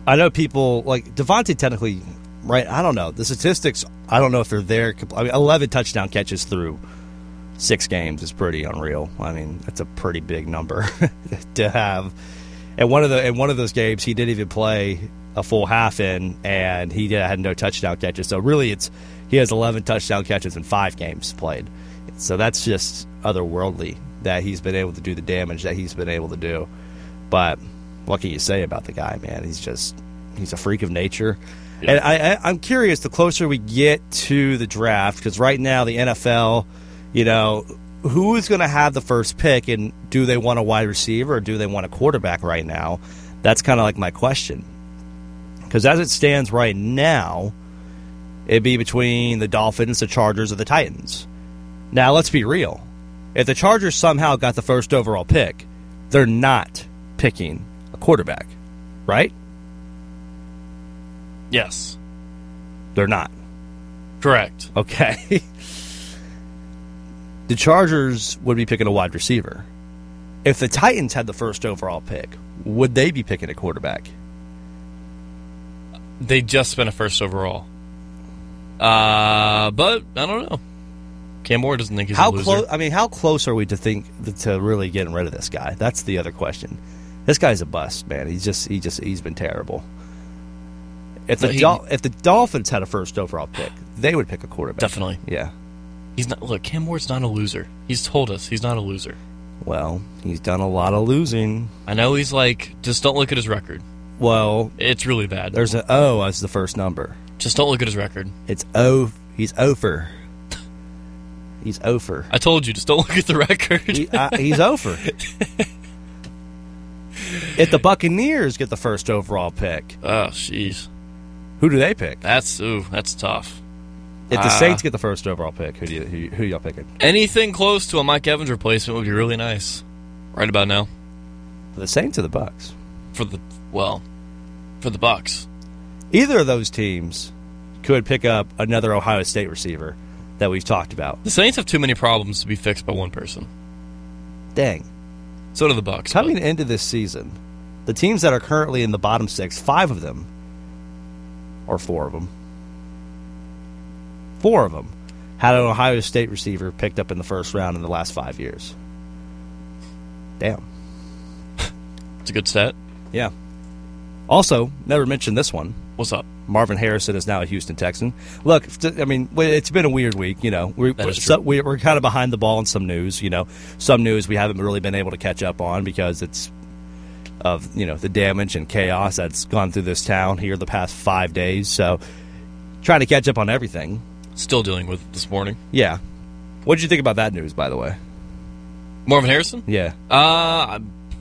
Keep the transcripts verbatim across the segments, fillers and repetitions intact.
I know people like Devontae technically, right? I don't know. The statistics, I don't know if they're there. I mean, eleven touchdown catches through six games is pretty unreal. I mean, that's a pretty big number to have. And one of the in one of those games, he didn't even play a full half in, and he did, had no touchdown catches. So really, it's he has eleven touchdown catches in five games played. So that's just otherworldly that he's been able to do the damage that he's been able to do. But what can you say about the guy, man? He's just he's a freak of nature. Yeah. And I, I, I'm curious, the closer we get to the draft, because right now the N F L, you know, who is going to have the first pick, and do they want a wide receiver or do they want a quarterback right now? That's kind of like my question. Because as it stands right now, it'd be between the Dolphins, the Chargers, or the Titans. Now, let's be real. If the Chargers somehow got the first overall pick, they're not picking a quarterback, right? Yes. They're not. Correct. Okay. The Chargers would be picking a wide receiver. If the Titans had the first overall pick, would they be picking a quarterback? They just spent a first overall. Uh, but I don't know. Cam Moore doesn't think he's how a loser. Close, I mean, how close are we to think to really getting rid of this guy? That's the other question. This guy's a bust, man. He's just he just he's been terrible. If the he, Dol- if the Dolphins had a first overall pick, they would pick a quarterback. Definitely. Yeah. He's not. Look, Cam Moore's not a loser. He's told us he's not a loser. Well, he's done a lot of losing. I know he's like, just don't look at his record. Well, it's really bad. There's an O as the first number. Just don't look at his record. It's O. He's over. He's over. I told you, just don't look at the record. he, uh, he's over. If the Buccaneers get the first overall pick, oh, jeez, who do they pick? That's ooh, that's tough. If the uh, Saints get the first overall pick, who do you, who, who y'all picking? Anything close to a Mike Evans replacement would be really nice. Right about now, the Saints or the Bucs? For the well, for the Bucs. Either of those teams could pick up another Ohio State receiver that we've talked about. The Saints have too many problems to be fixed by one person. Dang. So do the Bucs. Coming but. into this season, the teams that are currently in the bottom six, five of them, or four of them, four of them had an Ohio State receiver picked up in the first round in the last five years. Damn. It's a good stat. Yeah. Also, never mentioned this one. What's up? Marvin Harrison is now a Houston Texan. Look, I mean, it's been a weird week. You know, we're we're, so, we're kind of behind the ball in some news. You know, some news we haven't really been able to catch up on because it's of you know the damage and chaos that's gone through this town here the past five days. So, trying to catch up on everything. Still dealing with it this morning. Yeah. What did you think about that news, by the way? Marvin Harrison? Yeah. Uh,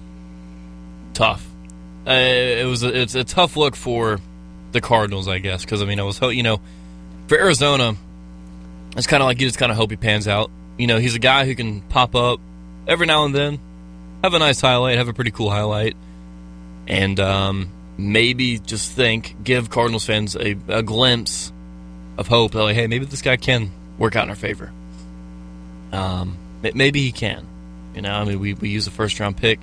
tough. Uh, it was a, it's a tough look for the Cardinals, I guess, because I mean, I was you know, for Arizona, it's kind of like you just kind of hope he pans out. You know, he's a guy who can pop up every now and then, have a nice highlight, have a pretty cool highlight, and um, maybe just think, give Cardinals fans a, a glimpse of hope. Like, hey, maybe this guy can work out in our favor. Um, maybe he can. You know, I mean, we we use a first round pick.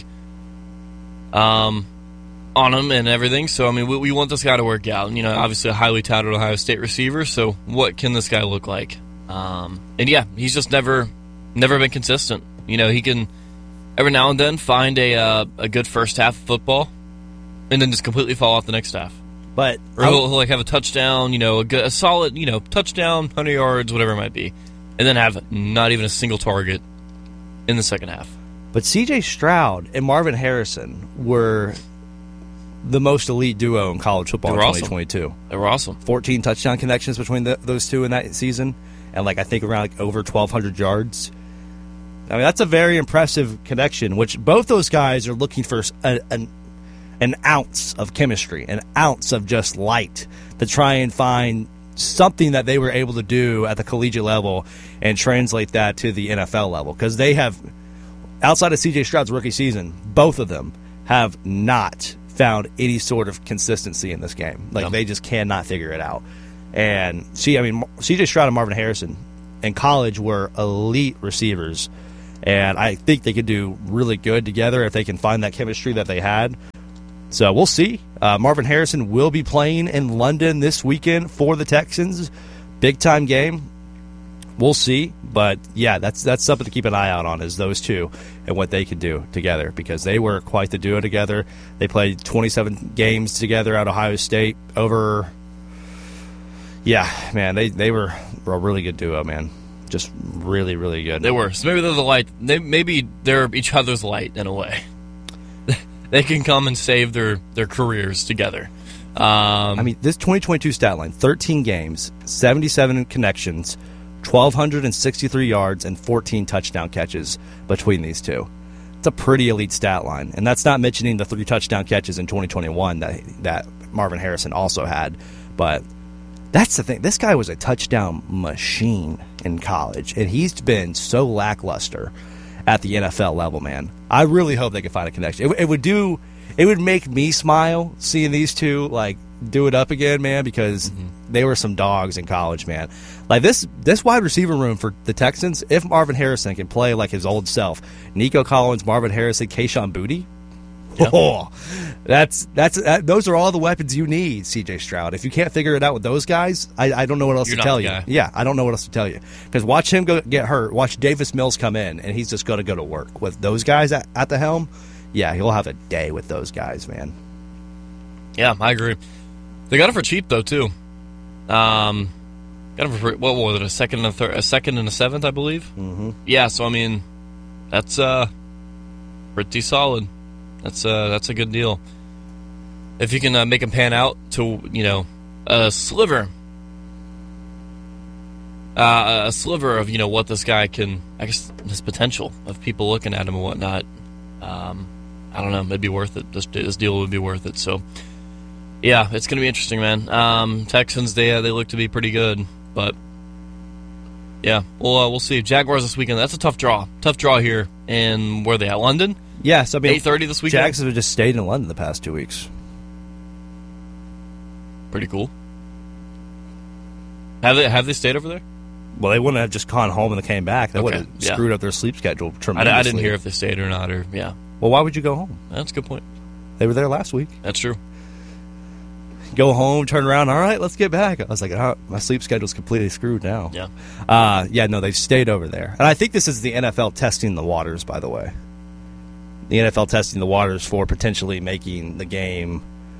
Um. on him and everything, so I mean we, we want this guy to work out. You know, obviously a highly touted Ohio State receiver, so what can this guy look like? Um, and yeah, he's just never never been consistent. You know, he can every now and then find a uh, a good first half of football and then just completely fall off the next half. But or he'll, he'll like have a touchdown, you know, a, good, a solid, you know, touchdown, one hundred yards, whatever it might be, and then have not even a single target in the second half. But C J Stroud and Marvin Harrison were the most elite duo in college football in twenty twenty-two. Awesome. They were awesome. fourteen touchdown connections between the, those two in that season, and like I think around like over twelve hundred yards. I mean, that's a very impressive connection, which both those guys are looking for a, an, an ounce of chemistry, an ounce of just light to try and find something that they were able to do at the collegiate level and translate that to the N F L level. Because they have, outside of C J Stroud's rookie season, both of them have not found any sort of consistency in this game. Like, no. They just cannot figure it out. And see, I mean, C J Stroud and Marvin Harrison in college were elite receivers, and I think they could do really good together if they can find that chemistry that they had. So we'll see. Uh, Marvin Harrison will be playing in London this weekend for the Texans. Big-time game. We'll see. But, yeah, that's that's something to keep an eye out on is those two and what they can do together because they were quite the duo together. They played twenty-seven games together at Ohio State over – yeah, man, they, they were a really good duo, man. Just really, really good. They were. So maybe they're the light. They, maybe they're each other's light in a way. They can come and save their, their careers together. Um, I mean, this twenty twenty-two stat line, thirteen games, seventy-seven connections, one thousand two hundred sixty-three yards, and fourteen touchdown catches between these two. It's a pretty elite stat line. And that's not mentioning the three touchdown catches in twenty twenty-one that, that Marvin Harrison also had. But that's the thing. This guy was a touchdown machine in college, and he's been so lackluster at the N F L level, man. I really hope they can find a connection. It, it would do, it would make me smile seeing these two like do it up again, man, because mm-hmm. they were some dogs in college, man. Like this, this wide receiver room for the Texans, if Marvin Harrison can play like his old self, Nico Collins, Marvin Harrison, Kayshon Boutte. Yep. Oh, that's that's that, those are all the weapons you need, C J Stroud. If you can't figure it out with those guys, I, I don't know what else You're to tell you. Guy. Yeah, I don't know what else to tell you because watch him go get hurt. Watch Davis Mills come in, and he's just going to go to work with those guys at, at the helm. Yeah, he'll have a day with those guys, man. Yeah, I agree. They got it for cheap though too. Um, got it for what was it? A second and a third, a second and a seventh, I believe. Mm-hmm. Yeah, so I mean, that's uh, pretty solid. That's uh, that's a good deal. If you can uh, make him pan out to, you know, a sliver, uh, a sliver of, you know, what this guy can, I guess, his potential of people looking at him and whatnot. Um, I don't know, it'd be worth it. This, this deal would be worth it. So, yeah, it's going to be interesting, man. Um, Texans, they uh, they look to be pretty good, but yeah, we'll uh, we'll see. Jaguars this weekend. That's a tough draw. Tough draw here. And where are they at? London. Yes, I mean eight thirty this weekend. Jags have just stayed in London the past two weeks. Pretty cool. Have they have they stayed over there? Well, they wouldn't have just gone home and they came back. They Okay, would have yeah. screwed up their sleep schedule tremendously. I, I didn't hear if they stayed or not, or yeah. Well, why would you go home? That's a good point. They were there last week. That's true. Go home, turn around. All right, let's get back. I was like, oh, my sleep schedule's completely screwed now. Yeah. Uh, yeah, no, they've stayed over there. And I think this is the N F L testing the waters, by the way. The N F L testing the waters for potentially making the game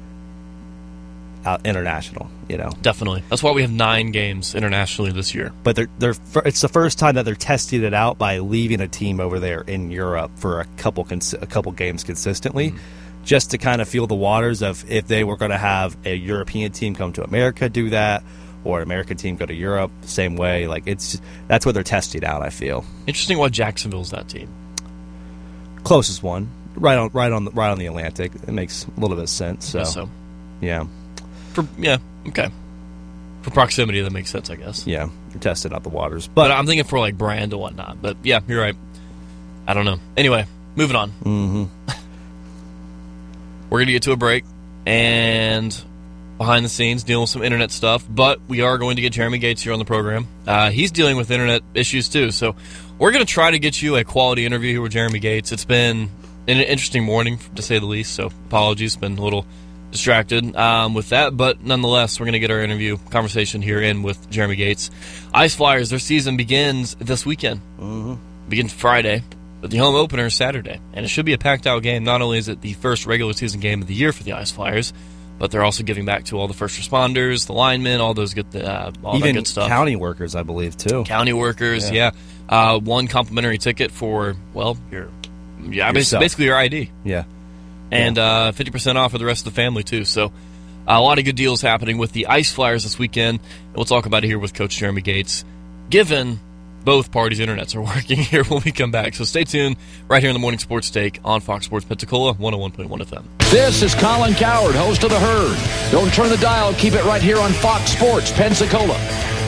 out international, you know. Definitely. That's why we have nine games internationally this year. But they're, they're, it's the first time that they're testing it out by leaving a team over there in Europe for a couple cons- a couple games consistently, mm-hmm. just to kind of feel the waters of if they were going to have a European team come to America do that, or an American team go to Europe the same way. Like it's that's what they're testing out, I feel. Interesting why Jacksonville's that team. Closest one, right on, right on, the, right on the Atlantic. It makes a little bit of sense. So, so. yeah, for yeah, okay. For proximity, that makes sense, I guess. Yeah, you're testing out the waters, but, but I'm thinking for like brand and whatnot. But yeah, you're right. I don't know. Anyway, moving on. Mm-hmm. We're gonna get to a break and behind the scenes dealing with some internet stuff, but we are going to get Jeremy Gates here on the program. Uh, he's dealing with internet issues too, so. We're going to try to get you a quality interview here with Jeremy Gates. It's been an interesting morning, to say the least, so apologies. Been a little distracted um, with that, but nonetheless, we're going to get our interview conversation here in with Jeremy Gates. Ice Flyers, their season begins this weekend. Mm-hmm. Begins Friday, but the home opener is Saturday, and it should be a packed-out game. Not only is it the first regular season game of the year for the Ice Flyers, but they're also giving back to all the first responders, the linemen, all those good, uh, all Even that good stuff. County workers, I believe, too. County workers, yeah. yeah. Uh, one complimentary ticket for, well, your, yeah, Yourself. basically your I D. Yeah. And uh, fifty percent off for the rest of the family, too. So uh, a lot of good deals happening with the Ice Flyers this weekend. And we'll talk about it here with Coach Jeremy Gates, given both parties' internets are working here when we come back. So stay tuned right here in the Morning Sports Take on Fox Sports Pensacola, one oh one point one F M. This is Colin Cowherd, host of The Herd. Don't turn the dial. Keep it right here on Fox Sports Pensacola.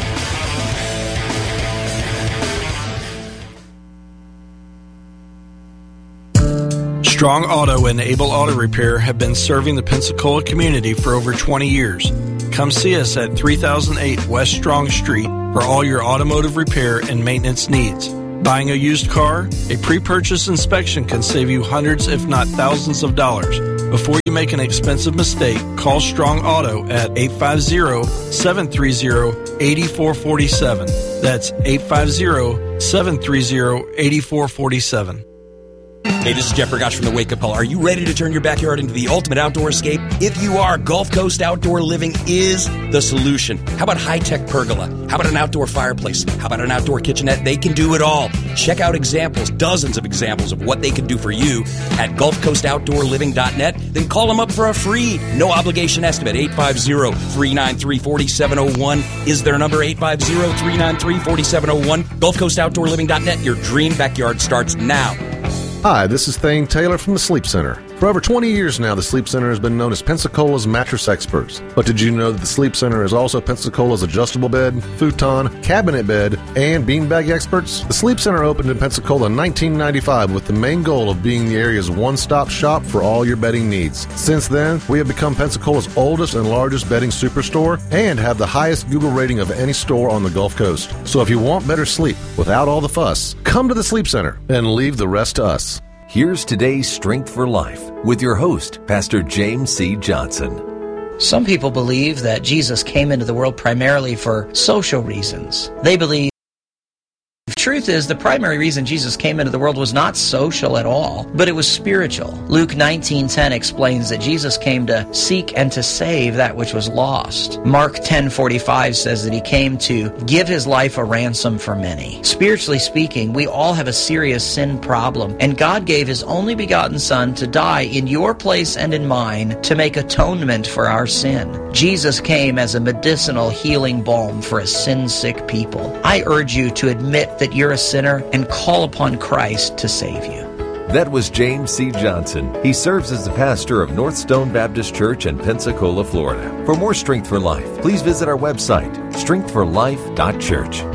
Strong Auto and Able Auto Repair have been serving the Pensacola community for over twenty years. Come see us at three thousand eight West Strong Street for all your automotive repair and maintenance needs. Buying a used car? A pre-purchase inspection can save you hundreds if not thousands of dollars. Before you make an expensive mistake, call Strong Auto at eight five zero, seven three zero, eight four four seven. That's eight five zero, seven three zero, eight four four seven. Hey, this is Jeff Bergosh from the Wake Up Call. Are you ready to turn your backyard into the ultimate outdoor escape? If you are, Gulf Coast Outdoor Living is the solution. How about high-tech pergola? How about an outdoor fireplace? How about an outdoor kitchenette? They can do it all. Check out examples, dozens of examples of what they can do for you at gulf coast outdoor living dot net. Then call them up for a free, no-obligation estimate. eight five zero, three nine three, four seven zero one is their number, eight five zero, three nine three, four seven zero one. gulf coast outdoor living dot net. Your dream backyard starts now. Hi, this is Thane Taylor from the Sleep Center. For over twenty years now, the Sleep Center has been known as Pensacola's mattress experts. But did you know that the Sleep Center is also Pensacola's adjustable bed, futon, cabinet bed, and beanbag experts? The Sleep Center opened in Pensacola in nineteen ninety-five with the main goal of being the area's one-stop shop for all your bedding needs. Since then, we have become Pensacola's oldest and largest bedding superstore and have the highest Google rating of any store on the Gulf Coast. So if you want better sleep without all the fuss, come to the Sleep Center and leave the rest to us. Here's today's Strength for Life with your host, Pastor James C. Johnson. Some people believe that Jesus came into the world primarily for social reasons. They believe the truth is the primary reason Jesus came into the world was not social at all, but it was spiritual. Luke nineteen ten explains that Jesus came to seek and to save that which was lost. Mark ten forty-five says that he came to give his life a ransom for many. Spiritually speaking, we all have a serious sin problem, and God gave his only begotten Son to die in your place and in mine to make atonement for our sin. Jesus came as a medicinal healing balm for a sin-sick people. I urge you to admit that you're a sinner and call upon Christ to save you. That was James C. Johnson. He serves as the pastor of North Stone Baptist Church in Pensacola, Florida. For more Strength for Life, please visit our website, strength for life dot church.